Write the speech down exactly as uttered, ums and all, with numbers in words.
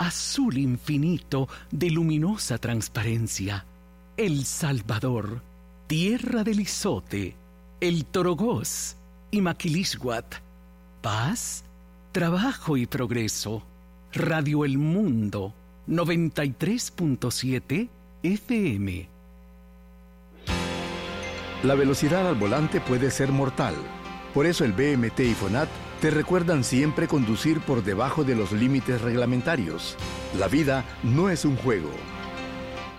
azul infinito de luminosa transparencia. El Salvador, tierra del Izote, el Torogós y Maquilisguat. Paz, trabajo y progreso. Radio El Mundo, noventa y tres punto siete F M. La velocidad al volante puede ser mortal. Por eso el B M T y FONAT te recuerdan siempre conducir por debajo de los límites reglamentarios. La vida no es un juego.